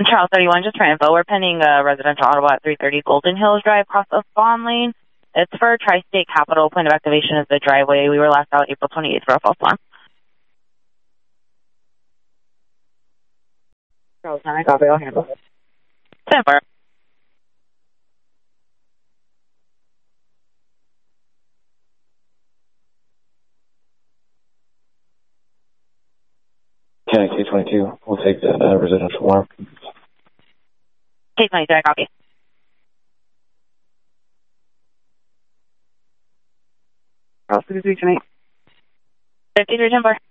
Charles 31, just for info, we're pending a residential auto at 330 Golden Hills Drive, across the Fawn Lane. It's for Tri-State Capital. Point of activation is the driveway. We were last out April 28th for a false alarm. Charles 9, copy, I'll handle it. 10-4. K22, we'll take that residential alarm. K22, copy. Charles 53 tonight. 53, 10-4.